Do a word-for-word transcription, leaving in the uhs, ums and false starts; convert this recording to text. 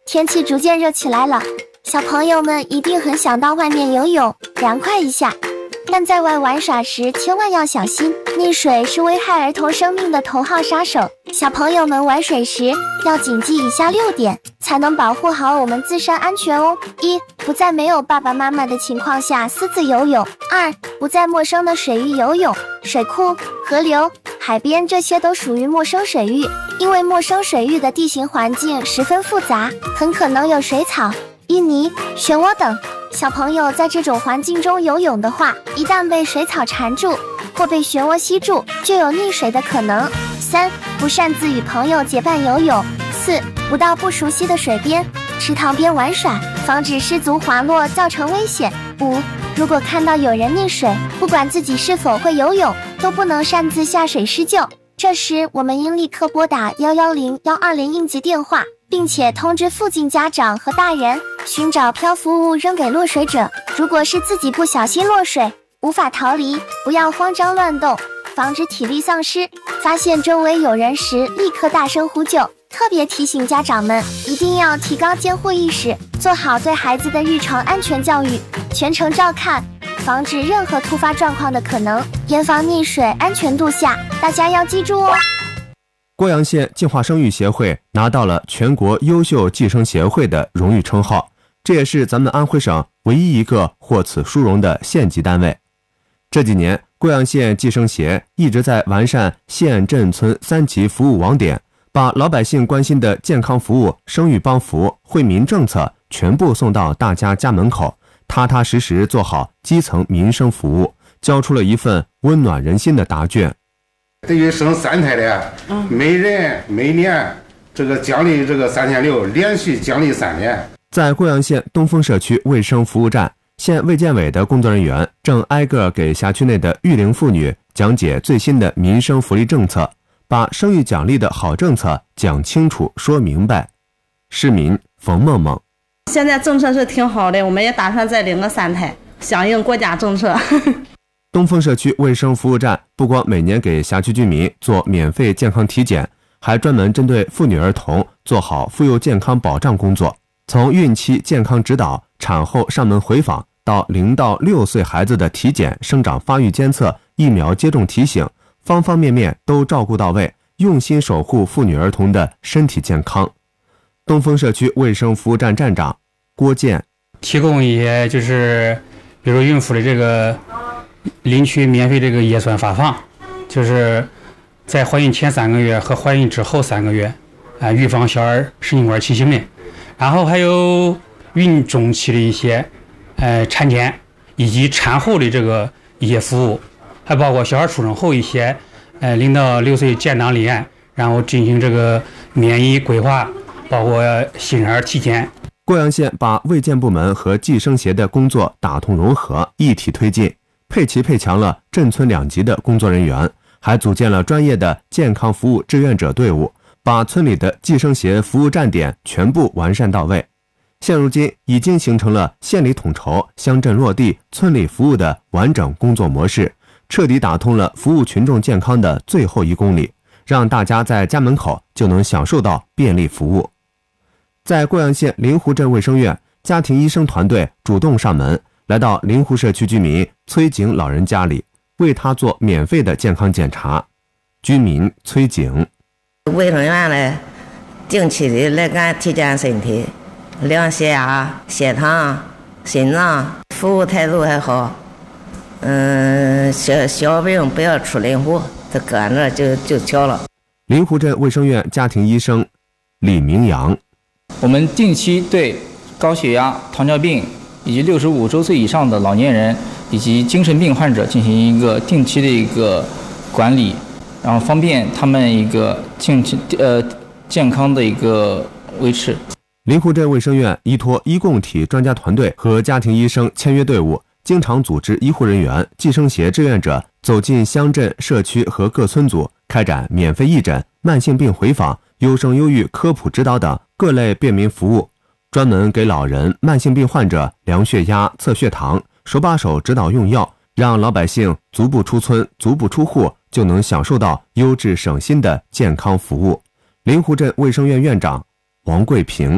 天气逐渐热起来了，小朋友们一定很想到外面游泳，凉快一下。但在外玩耍时千万要小心，溺水是危害儿童生命的头号杀手。小朋友们玩水时要谨记以下六点，才能保护好我们自身安全哦。一、不在没有爸爸妈妈的情况下私自游泳。二、不在陌生的水域游泳，水库、河流、海边这些都属于陌生水域，因为陌生水域的地形环境十分复杂，很可能有水草、淤泥、漩涡等。小朋友在这种环境中游泳的话，一旦被水草缠住或被漩涡吸住，就有溺水的可能。三、不擅自与朋友结伴游泳。四、不到不熟悉的水边、池塘边玩耍，防止失足滑落造成危险。五、如果看到有人溺水，不管自己是否会游泳，都不能擅自下水施救。这时我们应立刻拨打一一零一二零应急电话，并且通知附近家长和大人，寻找漂浮物扔给落水者。如果是自己不小心落水，无法逃离，不要慌张乱动，防止体力丧失。发现周围有人时，立刻大声呼救。特别提醒家长们，一定要提高监护意识，做好对孩子的日常安全教育，全程照看，防止任何突发状况的可能，严防溺水，安全度下。大家要记住哦。 郭阳县计划生育协会拿到了全国优秀计生协会的荣誉称号，这也是咱们安徽省唯一一个获此殊荣的县级单位。这几年，郭阳县计生协一直在完善县镇村三级服务网点，把老百姓关心的健康服务、生育帮扶、惠民政策全部送到大家家门口，踏踏实实做好基层民生服务，交出了一份温暖人心的答卷。 对于生三胎的，每人每年这个奖励这个三千六，连续奖励三年。 在郭阳县东风社区卫生服务站，县卫健委的工作人员正挨个给辖区内的育龄妇女讲解最新的民生福利政策，把生育奖励的好政策讲清楚说明白。市民冯梦梦： 现在政策是挺好的，我们也打算再领个三胎，响应国家政策。 东风社区卫生服务站不光每年给辖区居民做免费健康体检，还专门针对妇女儿童做好妇幼健康保障工作，从孕期健康指导、产后上门回访到零到六岁孩子的体检、生长发育监测、疫苗接种提醒，方方面面都照顾到位，用心守护妇女儿童的身体健康。东风社区卫生服务站站长郭健： 提供一些就是比如孕妇的这个领取免费这个叶酸发放，就是在怀孕前三个月和怀孕之后三个月啊，预防小儿神经管畸形的。然后还有孕中期的一些呃产检以及产后的这个一些服务，还包括小孩出生后一些呃零到六岁建档立案，然后进行这个免疫规划，包括新生儿体检。 郭阳县把卫健部门和计生协的工作打通融合，一体推进，配齐配强了镇村两级的工作人员，还组建了专业的健康服务志愿者队伍，把村里的计生协服务站点全部完善到位。现如今已经形成了县里统筹、乡镇落地、村里服务的完整工作模式，彻底打通了服务群众健康的最后一公里，让大家在家门口就能享受到便利服务。在郭阳县灵湖镇卫生院，家庭医生团队主动上门，来到灵湖社区居民崔景老人家里，为他做免费的健康检查。居民崔景： 卫生院呢，定期的来干体检身体，量血压、血糖、心脏，服务态度还好。嗯，小小病不要出灵湖，他搁那就就调了。 灵湖镇卫生院家庭医生李明阳： 我们定期对高血压、糖尿病以及六十五周岁以上的老年人以及精神病患者进行一个定期的一个管理，然后方便他们一个健呃健康的一个维持。 灵湖镇卫生院依托医共体专家团队和家庭医生签约队伍，经常组织医护人员、计生协志愿者走进乡镇、社区和各村组，开展免费义诊、慢性病回访、优生优育科普指导等各类便民服务，专门给老人、慢性病患者量血压、测血糖，手把手指导用药，让老百姓足不出村、足不出户就能享受到优质省心的健康服务。灵湖镇卫生院院长王桂平：